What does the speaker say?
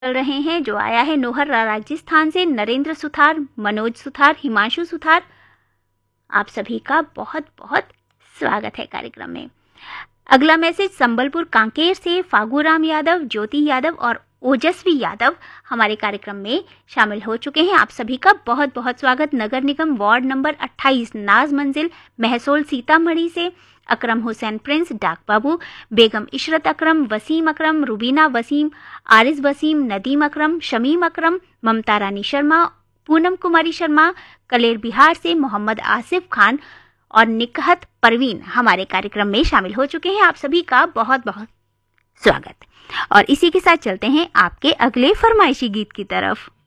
चल रहे हैं जो आया है नोहर राजस्थान से, नरेंद्र सुथार, मनोज सुथार, हिमांशु सुथार, आप सभी का बहुत बहुत स्वागत है कार्यक्रम में। अगला मैसेज संबलपुर कांकेर से फागूराम यादव, ज्योति यादव और ओजस्वी यादव हमारे कार्यक्रम में शामिल हो चुके हैं। आप सभी का बहुत बहुत स्वागत। नगर निगम वार्ड नंबर 28 नाज मंजिल महसोल सीतामढ़ी से अकरम हुसैन प्रिंस, डाक बाबू, बेगम इशरत अकरम, वसीम अकरम, रुबीना वसीम, आरिज वसीम, नदीम अकरम, शमीम अकरम, ममता रानी शर्मा, पूनम कुमारी शर्मा, कलेर बिहार से मोहम्मद आसिफ खान और निकहत परवीन हमारे कार्यक्रम में शामिल हो चुके हैं। आप सभी का बहुत बहुत स्वागत। और इसी के साथ चलते हैं आपके अगले फरमाइशी गीत की तरफ।